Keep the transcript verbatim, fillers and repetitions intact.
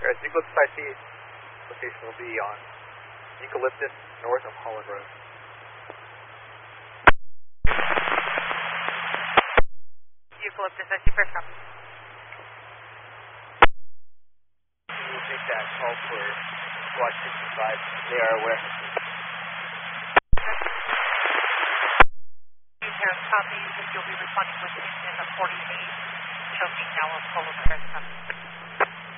Alright, Eucalyptus I C location will be on Eucalyptus north of Holland Road. Eucalyptus I C first stop. We will take that call for Squad sixty-five. They are aware. Here, copy. You'll be responding with in the forty-eight. Choking now of full of